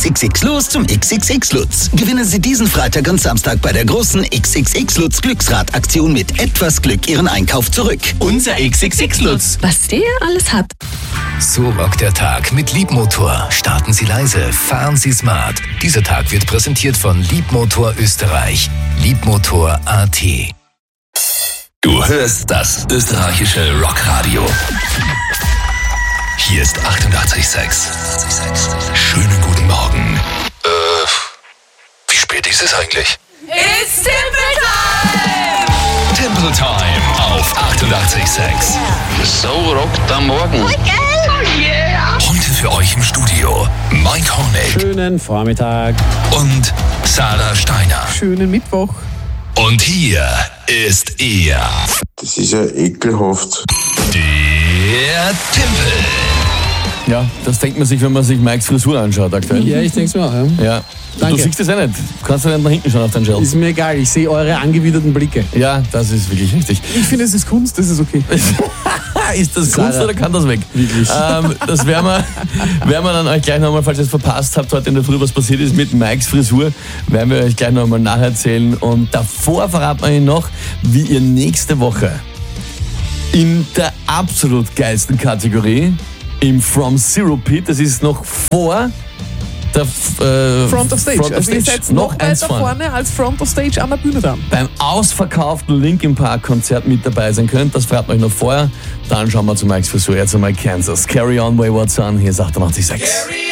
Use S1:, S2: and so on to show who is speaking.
S1: XXX los zum XXX Lutz. Gewinnen Sie diesen Freitag und Samstag bei der großen XXX Lutz Glücksradaktion mit etwas Glück Ihren Einkauf zurück. Unser XXX Lutz.
S2: Was der alles hat.
S3: So rockt der Tag mit Liebmotor. Starten Sie leise, fahren Sie smart. Dieser Tag wird präsentiert von Liebmotor Österreich. Liebmotor.at. Du hörst das österreichische Rockradio. Hier ist 88,6. Schönen guten Morgen. Wie spät ist es eigentlich?
S2: It's Timber Time!
S3: Timber Time auf 88,6.
S4: So rockt am Morgen.
S3: Heute für euch im Studio Mike Hornig
S5: Schönen Vormittag.
S3: und Sarah Steiner.
S5: Schönen Mittwoch.
S3: Und hier ist er,
S6: Das ist ja ekelhaft.
S3: der Timpel.
S7: Ja, das denkt man sich, wenn man sich Mikes Frisur anschaut aktuell.
S5: Ja, ich denke es mir auch. Ja.
S7: Ja.
S5: Danke.
S7: Du siehst es ja nicht. Du kannst ja nicht nach hinten schauen auf deinen Gel.
S5: Ist mir egal, ich sehe eure angewiderten Blicke.
S7: Ja, das ist wirklich richtig.
S5: Ich finde, es ist Kunst, das ist okay.
S7: Ist das
S5: Sarah.
S7: Kunst oder kann das weg?
S5: Wirklich.
S7: Das werden wir dann euch gleich nochmal, falls ihr es verpasst habt, heute in der Früh, was passiert ist mit Mikes Frisur, werden wir euch gleich nochmal nacherzählen. Und davor verraten wir euch noch, wie ihr nächste Woche in der absolut geilsten Kategorie, im From Zero Pit, das ist noch vor der
S5: Front of Stage. Also ihr seid noch
S7: eins
S5: weiter vorne als Front of Stage an der Bühne dran.
S7: beim ausverkauften Linkin Park Konzert mit dabei sein könnt. Das verraten wir euch noch vorher. Dann schauen wir zu Mikes Frisur. Jetzt einmal Kansas. Carry on, Wayward Son. Hier ist 88,6.